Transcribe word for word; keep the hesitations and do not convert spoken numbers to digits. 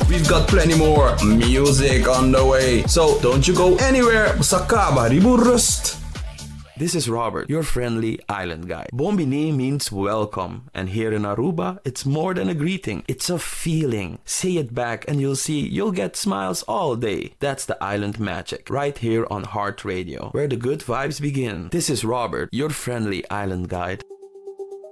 We've got plenty more music on the way. So don't you go anywhere. Sa Kabaribu Rust. This is Robert, your friendly island guide. Bombini means welcome, and here in Aruba, it's more than a greeting. It's a feeling. Say it back and you'll see you'll get smiles all day. That's the island magic, right here on Heart Radio, where the good vibes begin. This is Robert, your friendly island guide.